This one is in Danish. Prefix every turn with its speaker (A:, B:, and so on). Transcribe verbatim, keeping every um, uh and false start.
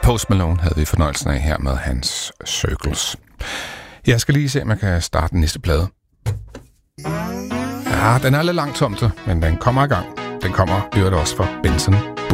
A: Post Malone havde vi fornøjelsen af her med hans Circles. Jeg skal lige se, om jeg kan starte den næste plade. Ja, den er lidt langsomt, men den kommer i gang. Den kommer øvrigt også fra Benson